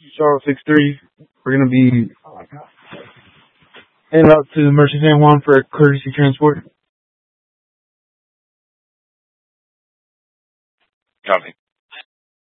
Charles 63. We're gonna be heading out to Mercy San Juan for a courtesy transport. Copy.